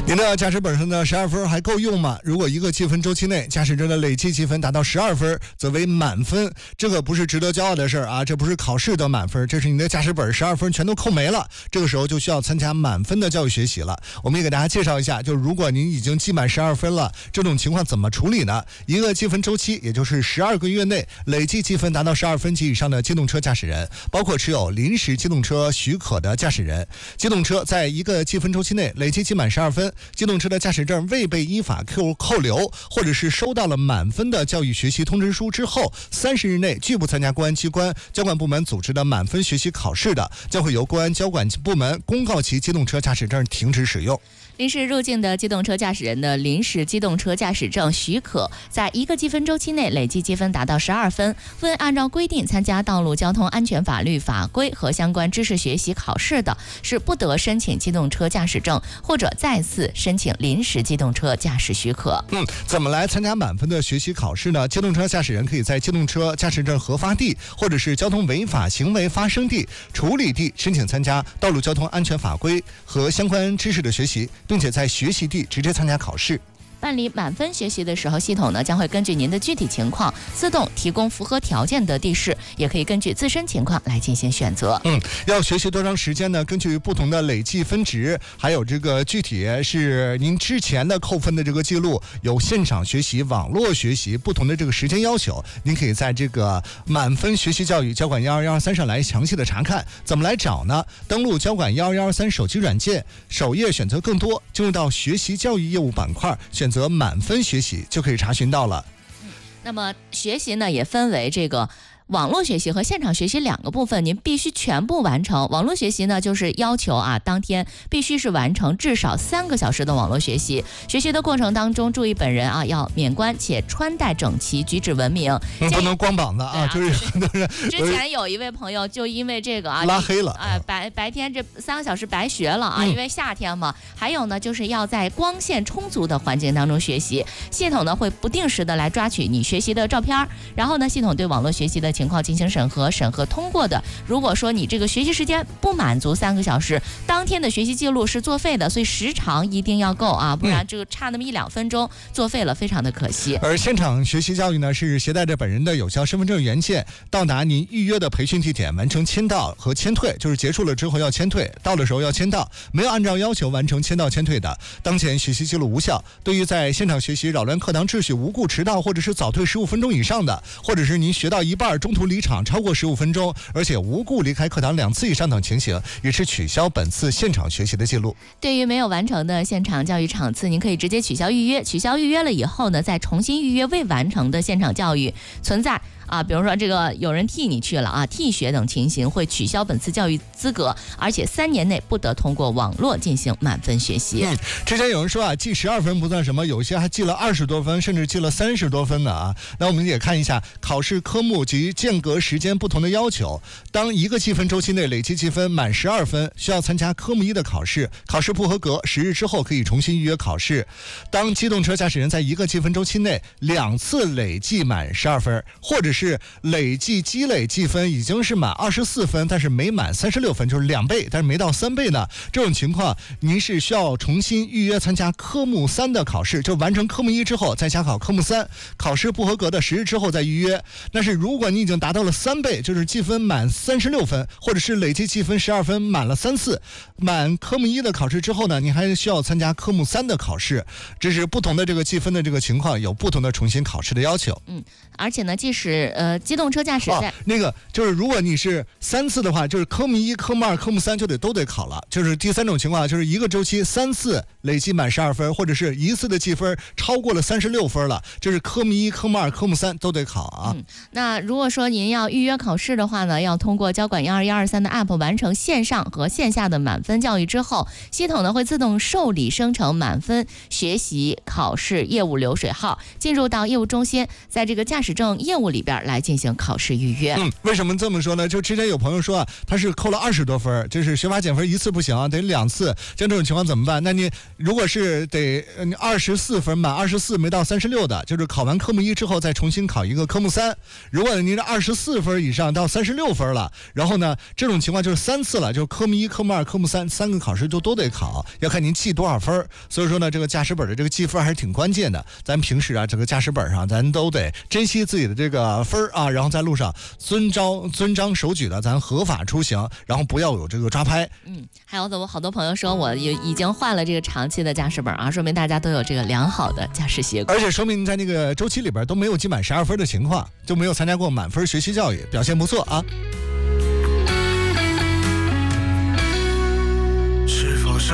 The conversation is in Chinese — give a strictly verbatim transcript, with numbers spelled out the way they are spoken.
您的驾驶本上的十二分还够用吗？如果一个积分周期内驾驶证的累计积分达到十二分，则为满分。这个不是值得骄傲的事儿啊，这不是考试得满分，这是你的驾驶本十二分全都扣没了。这个时候就需要参加满分的教育学习了。我们也给大家介绍一下，就如果您已经记满十二分了，这种情况怎么处理呢？一个积分周期，也就是十二个月内累计积分达到十二分及以上的机动车驾驶人，包括持有临时机动车许可的驾驶人。机动车在一个积分周期内累计记满十二分，机动车的驾驶证未被依法扣扣留，或者是收到了满分的教育学习通知书之后，三十日内拒不参加公安机关、交管部门组织的满分学习考试的，将会由公安交管部门公告其机动车驾驶证停止使用。 临时入境的机动车驾驶人的临时机动车驾驶证许可，在一个积分周期内累计积分达到十二分，未按照规定参加道路交通安全法律法规和相关知识学习考试的，是不得申请机动车驾驶证或者再次申请临时机动车驾驶许可。 嗯，怎么来参加满分的学习考试呢？机动车驾驶人可以在机动车驾驶证核发地或者是交通违法行为发生地、处理地申请参加道路交通安全法规和相关知识的学习，并且在学习地直接参加考试。 办理满分学习的时候，系统呢将会根据您的具体情况自动提供符合条件的地势，也可以根据自身情况来进行选择。 嗯，要学习多长时间呢？根据不同的累计分值，还有这个具体是您之前的扣分的这个记录，有现场学习、网络学习不同的这个时间要求，您可以在这个满分学习教育交管一二一二三上来详细的查看。怎么来找呢？登录交管一二一二三手机软件，首页选择更多，进入到学习教育业务板块，选择满分学习就可以查询到了。 嗯，那么学习呢也分为这个网络学习和现场学习两个部分，您必须全部完成。网络学习呢，就是要求啊，当天必须是完成至少三个小时的网络学习。学习的过程当中，注意本人啊要免冠且穿戴整齐，举止文明。 嗯、不能光膀子啊，啊就是很多人。 之前有一位朋友就因为这个啊拉黑了， 啊、呃、白白天这三个小时白学了啊、嗯，因为夏天嘛。还有呢，就是要在光线充足的环境当中学习。系统呢会不定时的来抓取你学习的照片，然后呢，系统对网络学习的情况进行审核，审核通过的，如果说你这个学习时间不满足三个小时，当天的学习记录是作废的，所以时长一定要够啊，不然这个差那么一两分钟作废了，非常的可惜。 而现场学习教育呢，是携带着本人的有效身份证原件，到达您预约的培训地点，完成签到和签退，就是结束了之后要签退，到的时候要签到，没有按照要求完成签到签退的，当前学习记录无效。对于在现场学习扰乱课堂秩序、无故迟到或者是早退十五分钟以上的，或者是您学到一半中途离场超过十五分钟，而且无故离开课堂两次以上等情形，也是取消本次现场学习的记录。 对于没有完成的现场教育场次，您可以直接取消预约，取消预约了以后呢，再重新预约未完成的现场教育。存在啊，比如说这个有人替你去了啊，替学等情形，会取消本次教育资格，而且三年内不得通过网络进行满分学习。 嗯，之前有人说啊，记十二分不算什么，有些还记了二十多分，甚至记了三十多分呢啊。那我们也看一下考试科目及间隔时间不同的要求。当一个积分周期内累计积分满十二分，需要参加科目一的考试，考试不合格，十日之后可以重新预约考试。当机动车驾驶人在一个积分周期内两次累计满十二分，或者是累计积累积分已经是满二十四分，但是没满三十六分，就是两倍，但是没到三倍呢。这种情况，您是需要重新预约参加科目三的考试，就完成科目一之后再加考科目三，考试不合格的十日之后再预约。但是如果你已经达到了三倍，就是积分满三十六分，或者是累计积分十二分满了三次，满科目一的考试之后呢，你还需要参加科目三的考试。这是不同的这个积分的这个情况，有不同的重新考试的要求。 嗯，而且呢，即使呃机动车驾驶在、 哦、那个就是如果你是三次的话，就是科目一、科目二、科目三就得都得考了。就是第三种情况，就是一个周期三次累计满十二分，或者是一次的积分超过了三十六分了，就是科目一、科目二、科目三都得考啊。 嗯，那如果说您要预约考试的话呢，要通过交管一二一二三的 app 完成线上和线下的满分教育之后，系统呢会自动受理生成满分学习考试业务流水号，进入到业务中心，在这个驾驶证业务里边边来进行考试预约。 嗯，为什么这么说呢？就之前有朋友说啊，他是扣了二十多分，就是学法减分一次不行啊，得两次。像这种情况怎么办？那你如果是得二十四分满二十四没到三十六的，就是考完科目一之后再重新考一个科目三。如果您是二十四分以上到三十六分了，然后呢，这种情况就是三次了，就是科目一、科目二、科目三三个考试就都得考，要看您记多少分。所以说呢，这个驾驶本的这个记分还是挺关键的。咱平时啊，这个驾驶本上咱都得珍惜自己的这个分啊，然后在路上遵照遵章守矩的，咱合法出行，然后不要有这个抓拍。 嗯，还有的好多朋友说我有已经换了这个长期的驾驶本啊，说明大家都有这个良好的驾驶习惯， 而且说明在那个周期里边都没有记满十二分的情况，就没有参加过满分学习教育，表现不错啊。